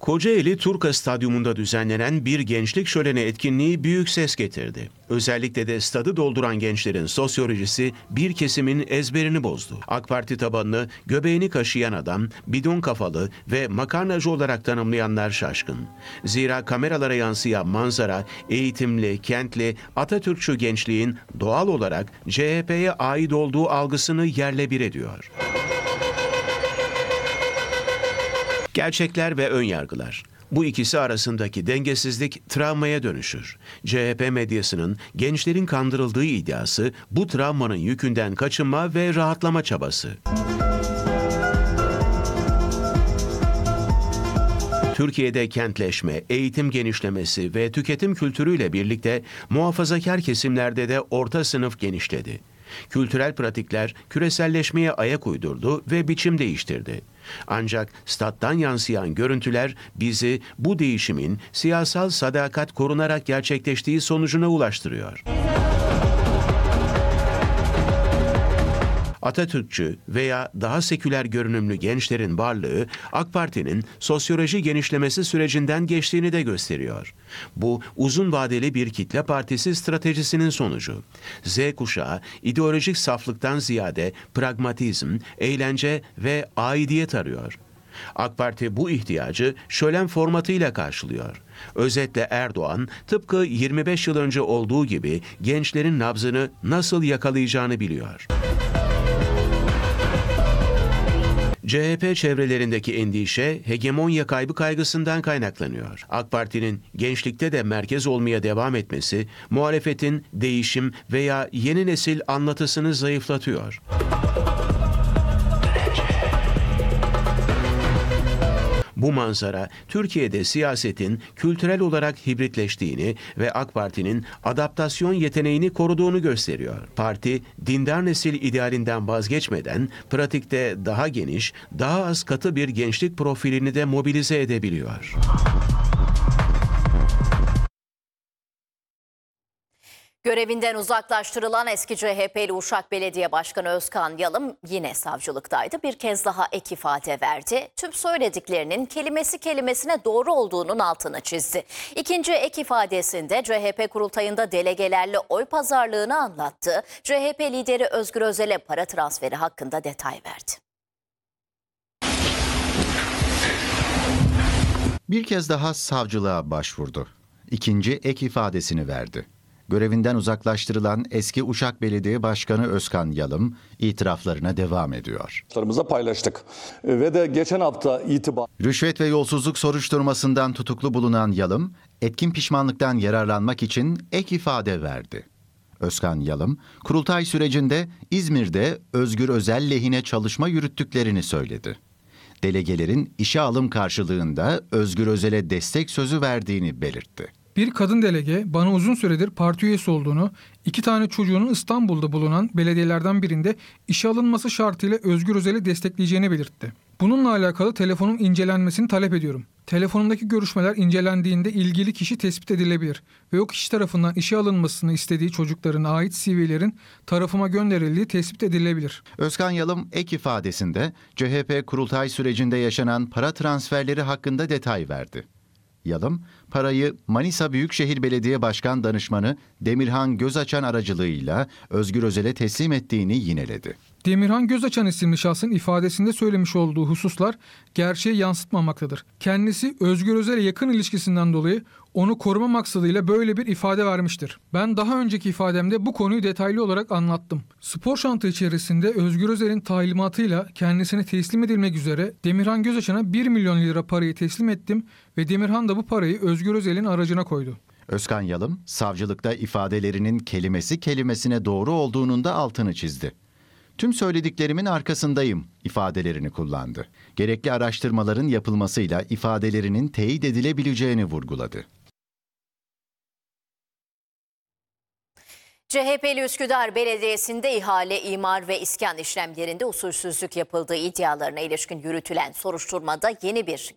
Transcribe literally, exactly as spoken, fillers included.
Kocaeli Turka Stadyumunda düzenlenen bir gençlik şöleni etkinliği büyük ses getirdi. Özellikle de stadı dolduran gençlerin sosyolojisi bir kesimin ezberini bozdu. AK Parti tabanını göbeğini kaşıyan adam, bidon kafalı ve makarnacı olarak tanımlayanlar şaşkın. Zira kameralara yansıyan manzara, eğitimli, kentli, Atatürkçü gençliğin doğal olarak C H P'ye ait olduğu algısını yerle bir ediyor. Gerçekler ve önyargılar. Bu ikisi arasındaki dengesizlik travmaya dönüşür. C H P medyasının gençlerin kandırıldığı iddiası bu travmanın yükünden kaçınma ve rahatlama çabası. Türkiye'de kentleşme, eğitim genişlemesi ve tüketim kültürüyle birlikte muhafazakar kesimlerde de orta sınıf genişledi. Kültürel pratikler küreselleşmeye ayak uydurdu ve biçim değiştirdi. Ancak stat'tan yansıyan görüntüler bizi bu değişimin siyasal sadakat korunarak gerçekleştiği sonucuna ulaştırıyor. Atatürkçü veya daha seküler görünümlü gençlerin varlığı AK Parti'nin sosyoloji genişlemesi sürecinden geçtiğini de gösteriyor. Bu uzun vadeli bir kitle partisi stratejisinin sonucu. Z kuşağı ideolojik saflıktan ziyade pragmatizm, eğlence ve aidiyet arıyor. AK Parti bu ihtiyacı şölen formatıyla karşılıyor. Özetle Erdoğan tıpkı yirmi beş yıl önce olduğu gibi gençlerin nabzını nasıl yakalayacağını biliyor. C H P çevrelerindeki endişe hegemonya kaybı kaygısından kaynaklanıyor. AK Parti'nin gençlikte de merkez olmaya devam etmesi, muhalefetin değişim veya yeni nesil anlatısını zayıflatıyor. Bu manzara Türkiye'de siyasetin kültürel olarak hibritleştiğini ve AK Parti'nin adaptasyon yeteneğini koruduğunu gösteriyor. Parti, dindar nesil idealinden vazgeçmeden pratikte daha geniş, daha az katı bir gençlik profilini de mobilize edebiliyor. Görevinden uzaklaştırılan eski C H P'li Uşak Belediye Başkanı Özkan Yalım yine savcılıktaydı. Bir kez daha ek ifade verdi. Tüm söylediklerinin kelimesi kelimesine doğru olduğunun altını çizdi. İkinci ek ifadesinde C H P kurultayında delegelerle oy pazarlığını anlattı. C H P lideri Özgür Özel'e para transferi hakkında detay verdi. Bir kez daha savcılığa başvurdu. İkinci ek ifadesini verdi. Görevinden uzaklaştırılan eski Uşak Belediye Başkanı Özkan Yalım itiraflarına devam ediyor. Paylaştık ve de geçen hafta itibar. Rüşvet ve yolsuzluk soruşturmasından tutuklu bulunan Yalım, etkin pişmanlıktan yararlanmak için ek ifade verdi. Özkan Yalım, kurultay sürecinde İzmir'de Özgür Özel lehine çalışma yürüttüklerini söyledi. Delegelerin işe alım karşılığında Özgür Özel'e destek sözü verdiğini belirtti. Bir kadın delege bana uzun süredir parti üyesi olduğunu, iki tane çocuğunun İstanbul'da bulunan belediyelerden birinde işe alınması şartıyla Özgür Özel'i destekleyeceğini belirtti. Bununla alakalı telefonum incelenmesini talep ediyorum. Telefonumdaki görüşmeler incelendiğinde ilgili kişi tespit edilebilir ve o kişi tarafından işe alınmasını istediği çocuklarına ait C V'lerin tarafıma gönderildiği tespit edilebilir. Özkan Yalım ek ifadesinde C H P kurultay sürecinde yaşanan para transferleri hakkında detay verdi. Yalım, parayı Manisa Büyükşehir Belediye Başkan Danışmanı Demirhan Gözaçan aracılığıyla Özgür Özel'e teslim ettiğini yineledi. Demirhan Gözaçan isimli şahsın ifadesinde söylemiş olduğu hususlar gerçeği yansıtmamaktadır. Kendisi Özgür Özel'e yakın ilişkisinden dolayı onu koruma maksadıyla böyle bir ifade vermiştir. Ben daha önceki ifademde bu konuyu detaylı olarak anlattım. Spor şantı içerisinde Özgür Özel'in talimatıyla kendisine teslim edilmek üzere Demirhan Gözaçan'a bir milyon lira parayı teslim ettim ve Demirhan da bu parayı Özgür Özel'in aracına koydu. Özkan Yalım, savcılıkta ifadelerinin kelimesi kelimesine doğru olduğunun da altını çizdi. Tüm söylediklerimin arkasındayım ifadelerini kullandı. Gerekli araştırmaların yapılmasıyla ifadelerinin teyit edilebileceğini vurguladı. C H P'li Üsküdar Belediyesi'nde ihale, imar ve iskan işlemlerinde usulsüzlük yapıldığı iddialarına ilişkin yürütülen soruşturmada yeni bir